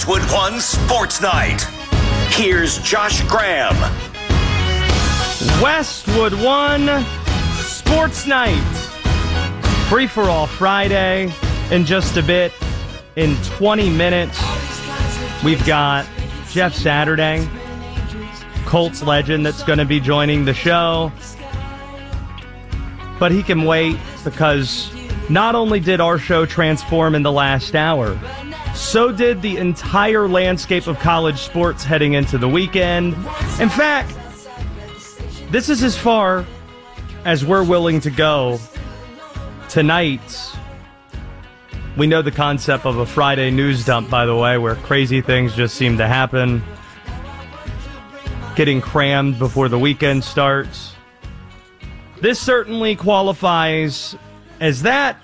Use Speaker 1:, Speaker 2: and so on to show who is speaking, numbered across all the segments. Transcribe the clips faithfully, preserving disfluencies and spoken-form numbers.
Speaker 1: Westwood One Sports Night. Here's Josh Graham.
Speaker 2: Westwood One Sports Night. Free for all Friday. In just a bit, in twenty minutes, we've got Jeff Saturday, Colts legend, that's going to be joining the show. But he can wait because not only did our show transform in the last hour, so did the entire landscape of college sports heading into the weekend. In fact, this is as far as we're willing to go tonight. We know the concept of a Friday news dump, by the way, where crazy things just seem to happen. Getting crammed before the weekend starts. This certainly qualifies as that.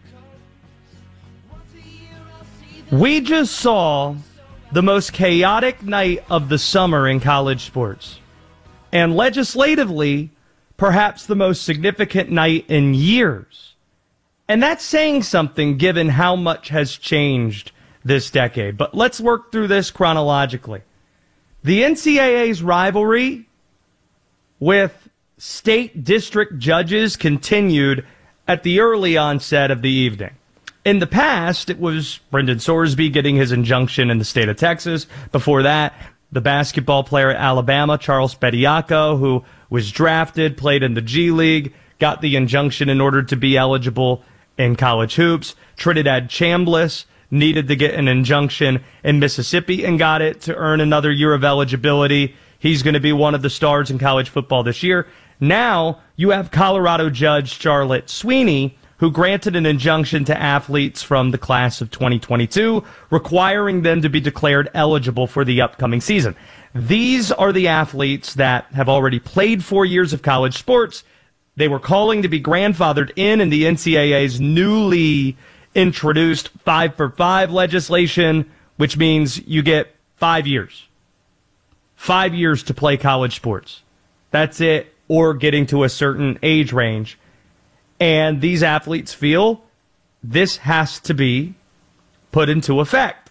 Speaker 2: We just saw the most chaotic night of the summer in college sports. And legislatively, perhaps the most significant night in years. And that's saying something given how much has changed this decade. But let's work through this chronologically. The N C double A's rivalry with state district judges continued at the early onset of the evening. In the past, it was Brendan Sorsby getting his injunction in the state of Texas. Before that, the basketball player at Alabama, Charles Bediako, who was drafted, played in the G League, got the injunction in order to be eligible in college hoops. Trinidad Chambliss needed to get an injunction in Mississippi and got it to earn another year of eligibility. He's going to be one of the stars in college football this year. Now you have Colorado Judge Charlotte Sweeney, who granted an injunction to athletes from the class of twenty twenty-two, requiring them to be declared eligible for the upcoming season. These are the athletes that have already played four years of college sports. They were calling to be grandfathered in in the N C double A's newly introduced five for five legislation, which means you get five years. Five years to play college sports. That's it, or getting to a certain age range. And these athletes feel this has to be put into effect.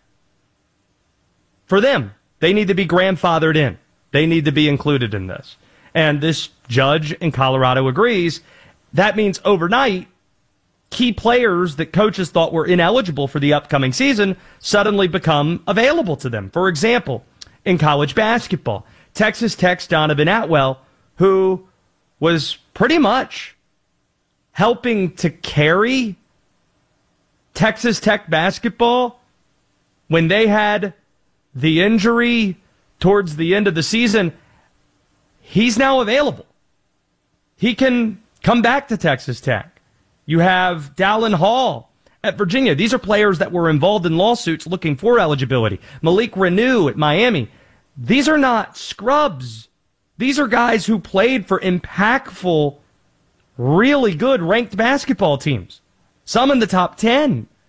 Speaker 2: For them, they need to be grandfathered in. They need to be included in this. And this judge in Colorado agrees. That means overnight, key players that coaches thought were ineligible for the upcoming season suddenly become available to them. For example, in college basketball, Texas Tech's Donovan Atwell, who was pretty much helping to carry Texas Tech basketball when they had the injury towards the end of the season, he's now available. He can come back to Texas Tech. You have Dallin Hall at Virginia. These are players that were involved in lawsuits looking for eligibility. Malik Renew at Miami. These are not scrubs. These are guys who played for impactful, really good ranked basketball teams. Some in the top ten.